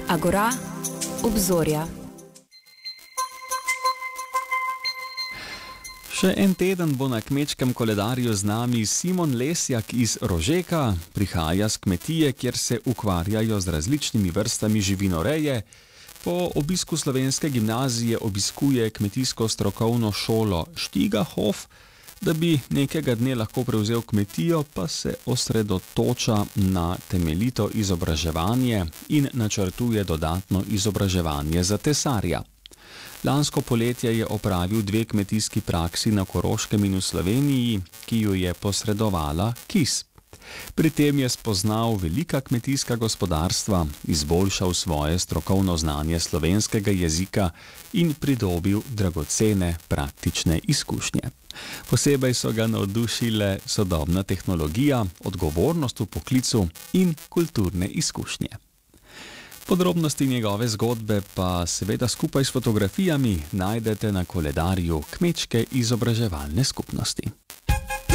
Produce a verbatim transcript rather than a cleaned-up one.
Agora, obzorja. Še en teden bo na kmečkem koledarju z nami Simon Lesjak iz Rožeka, prihaja z kmetije, kjer se ukvarjajo z različnimi vrstami živinoreje. Po obisku slovenske gimnazije obiskuje kmetijsko strokovno šolo Štigahof, da bi nekega dne lahko prevzel kmetijo, pa se osredotoča na temeljito izobraževanje in načrtuje dodatno izobraževanje za tesarja. Lansko poletje je opravil dve kmetijski praksi na Koroškem in v Sloveniji, ki ju je posredovala K I S. Pri tem je spoznal velika kmetijska gospodarstva, izboljšal svoje strokovno znanje slovenskega jezika in pridobil dragocene praktične izkušnje. Posebej so ga navdušile sodobna tehnologija, odgovornost v poklicu in kulturne izkušnje. Podrobnosti njegove zgodbe pa seveda skupaj s fotografijami najdete na koledarju Kmečke izobraževalne skupnosti.